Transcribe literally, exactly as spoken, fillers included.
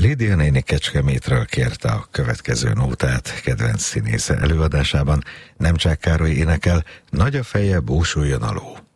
Lídia néni Kecskemétről kérte a következő nótát kedvenc színésze előadásában. Nemcsák Károly énekel: Nagy a feje, búsuljon a ló.